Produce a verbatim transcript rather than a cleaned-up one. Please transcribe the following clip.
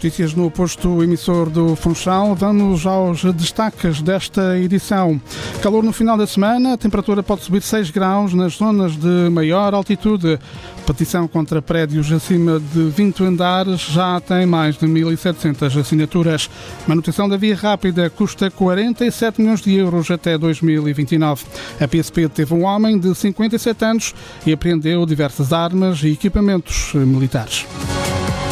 Notícias no posto emissor do Funchal. Vamos aos destaques desta edição. Calor no final da semana, a temperatura pode subir seis graus nas zonas de maior altitude. Petição contra prédios acima de vinte andares já tem mais de mil e setecentas assinaturas. Manutenção da via rápida custa quarenta e sete milhões de euros até dois mil e vinte e nove. A P S P teve um homem de cinquenta e sete anos e apreendeu diversas armas e equipamentos militares.